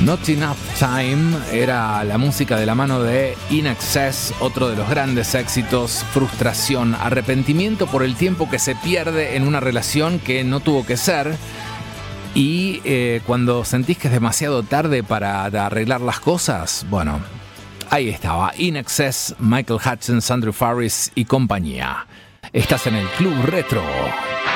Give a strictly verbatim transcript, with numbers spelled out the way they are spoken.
Not Enough Time era la música de la mano de In Excess, otro de los grandes éxitos. Frustración, arrepentimiento por el tiempo que se pierde en una relación que no tuvo que ser. Y eh, cuando sentís que es demasiado tarde para arreglar las cosas, bueno, ahí estaba In Excess, Michael Hutchence, Andrew Farris y compañía. Estás en el Club Retro.